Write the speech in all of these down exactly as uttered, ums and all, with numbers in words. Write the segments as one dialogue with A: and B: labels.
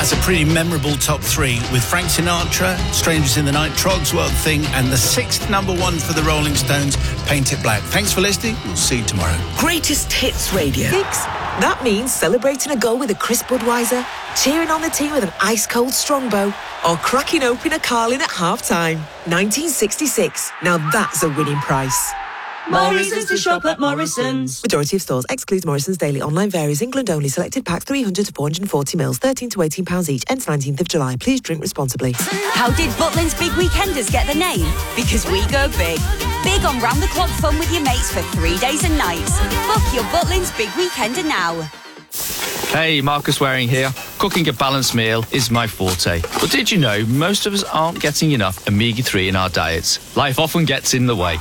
A: That's a pretty memorable top three, with Frank Sinatra, Strangers in the Night, Trog's Wild Thing, and the sixth number one for the Rolling Stones, Paint It Black. Thanks for listening. We'll see you tomorrow.
B: Greatest Hits Radio.
C: Six. That means celebrating a goal with a crisp Budweiser, cheering on the team with an ice-cold Strongbow, or cracking open a Carling at half-time. nineteen sixty-six. Now that's a winning price.
D: Morrison's to shop at Morrison's.
C: Majority of stores excludes Morrison's daily. Online varies. England only. Selected packs three hundred to four hundred forty mils, thirteen to eighteen pounds each. Ends nineteenth of July. Please drink responsibly.
E: How did Butlins Big Weekenders get the name? Because we go big. Big on round-the-clock fun with your mates for three days and nights. Book your Butlins Big Weekender now.
F: Hey, Marcus Waring here. Cooking a balanced meal is my forte. But did you know most of us aren't getting enough omega three in our diets? Life often gets in the way.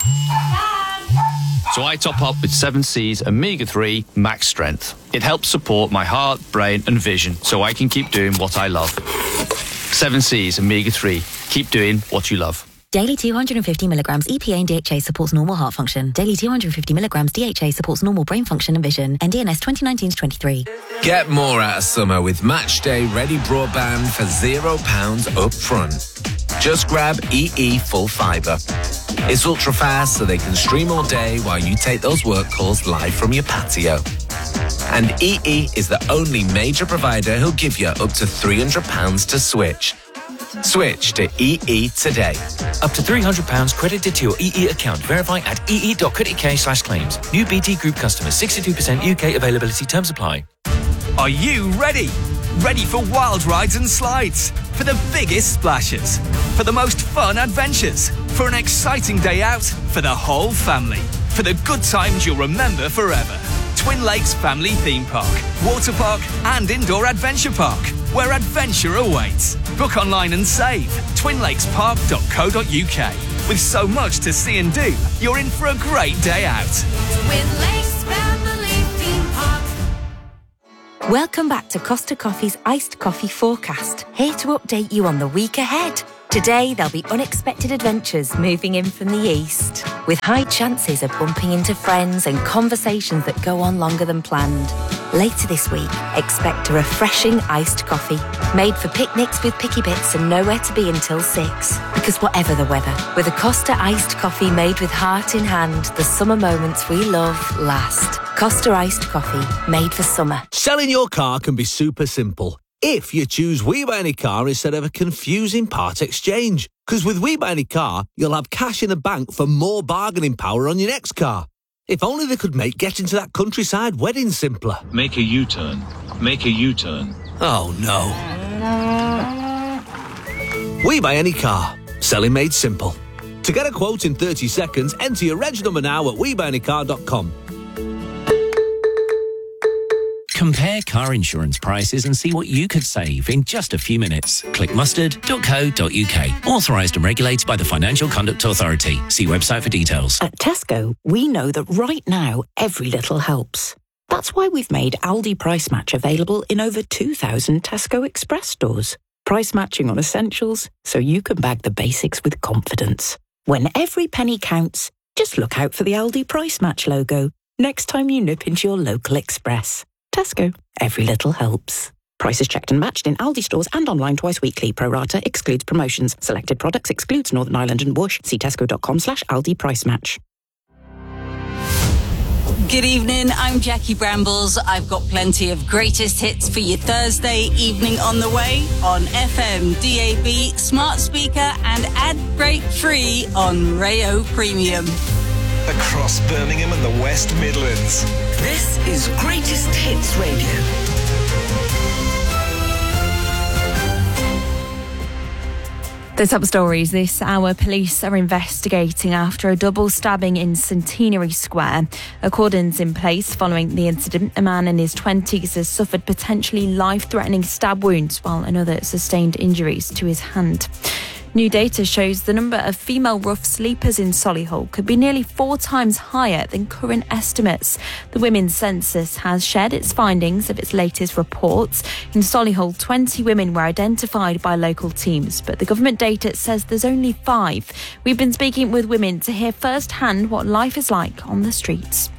F: So I top up with seven C's omega three Max Strength. It helps support my heart, brain and vision so I can keep doing what I love. seven C's omega three. Keep doing what you love.
G: Daily two hundred fifty milligrams E P A and D H A supports normal heart function. Daily two hundred fifty milligrams D H A supports normal brain function and vision. N D N S twenty nineteen to twenty-three.
H: Get more out of summer with Matchday Ready Broadband for zero pounds up front. Just grab E E Full Fibre. It's ultra fast so they can stream all day while you take those work calls live from your patio. And E E is the only major provider who'll give you up to three hundred pounds to switch. Switch to E E today.
I: Up to three hundred pounds credited to your E E account. Verify at ee.co.uk slash claims. New B T Group customers. sixty-two percent U K availability. Terms apply.
J: Are you ready? Ready for wild rides and slides? For the biggest splashes? For the most fun adventures? For an exciting day out? For the whole family? For the good times you'll remember forever? Twin Lakes Family Theme Park, Water Park and Indoor Adventure Park, where adventure awaits. Book online and save. twin lakes park dot co dot uk. With so much to see and do, you're in for a great day out.
D: Twin Lakes Family Theme Park.
G: Welcome back to Costa Coffee's Iced Coffee Forecast. Here to update you on the week ahead. Today, there'll be unexpected adventures moving in from the east, with high chances of bumping into friends and conversations that go on longer than planned. Later this week, expect a refreshing iced coffee, made for picnics with picky bits and nowhere to be until six. Because whatever the weather, with a Costa iced coffee made with heart in hand, the summer moments we love last. Costa iced coffee, made for summer.
K: Selling your car can be super simple if you choose We Buy Any Car instead of a confusing part exchange. Because with We Buy Any Car, you'll have cash in the bank for more bargaining power on your next car. If only they could make getting to that countryside wedding simpler.
L: Make a U-turn. Make a U-turn.
K: Oh, no. We Buy Any Car. Selling made simple. To get a quote in thirty seconds, enter your reg number now at we buy any car dot com.
M: Compare car insurance prices and see what you could save in just a few minutes. Click mustard dot co dot uk. Authorised and regulated by the Financial Conduct Authority. See website for details.
N: At Tesco, we know that right now, every little helps. That's why we've made Aldi Price Match available in over two thousand Tesco Express stores. Price matching on essentials, so you can bag the basics with confidence. When every penny counts, just look out for the Aldi Price Match logo next time you nip into your local Express. Tesco. Every little helps. Prices checked and matched in Aldi stores and online twice weekly. Pro rata excludes promotions. Selected products excludes Northern Ireland and Whoosh. See tesco.com slash Aldi Price Match.
E: Good evening, I'm Jackie Brambles. I've got plenty of greatest hits for your Thursday evening on the way on F M, D A B, smart speaker and ad break free on Rayo Premium.
O: Across Birmingham and the West Midlands.
B: This is Greatest Hits Radio.
P: The top stories this hour: police are investigating after a double stabbing in Centenary Square. A cordon's in place following the incident. A man in his twenties has suffered potentially life-threatening stab wounds, while another sustained injuries to his hand. New data shows the number of female rough sleepers in Solihull could be nearly four times higher than current estimates. The Women's Census has shared its findings of its latest reports. In Solihull, twenty women were identified by local teams, but the government data says there's only five. We've been speaking with women to hear firsthand what life is like on the streets.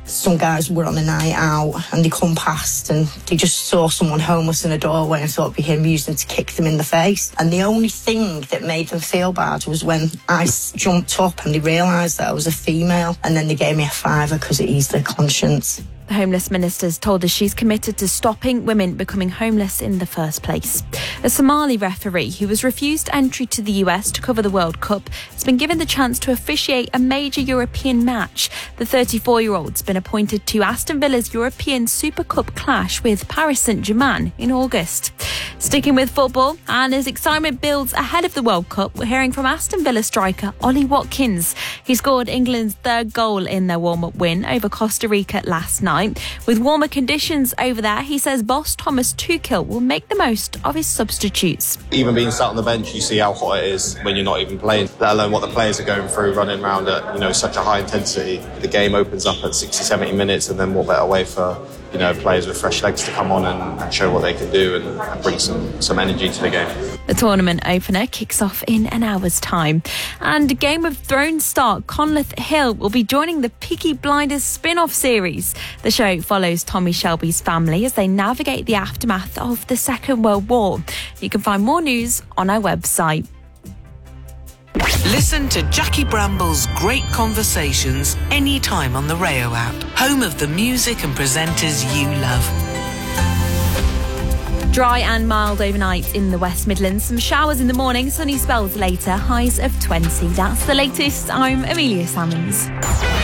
Q: some guys were on a night out and they come past and they just saw someone homeless in a doorway and thought it'd be him, used them to kick them in the face. And the only thing that made them feel bad was when I jumped up and they realised that I was a female, and then they gave me a fiver because it eased their conscience.
P: The Homeless Minister's told us she's committed to stopping women becoming homeless in the first place. A Somali referee who was refused entry to the U S to cover the World Cup has been given the chance to officiate a major European match. The thirty-four-year-old's been appointed to Aston Villa's European Super Cup clash with Paris Saint-Germain in August. Sticking with football, and as excitement builds ahead of the World Cup, we're hearing from Aston Villa striker Ollie Watkins. He scored England's third goal in their warm-up win over Costa Rica last night. With warmer conditions over there, he says boss Thomas Tuchel will make the most of his substitutes.
R: Even being sat on the bench, you see how hot it is when you're not even playing, let alone what the players are going through, running around at, you know, such a high intensity. The game opens up at sixty, seventy minutes, and then what better way for, you know, players with fresh legs to come on and, and show what they can do and, and bring some, some energy to the game.
P: The tournament opener kicks off in an hour's time. And Game of Thrones star Conleth Hill will be joining the Peaky Blinders spin-off series. The show follows Tommy Shelby's family as they navigate the aftermath of the Second World War. You can find more news on our website.
B: Listen to Jackie Bramble's Great Conversations anytime on the Rayo app, home of the music and presenters you love.
P: Dry and mild overnight in the West Midlands. Some showers in the morning, sunny spells later, highs of twenty. That's the latest. I'm Amelia Salmons.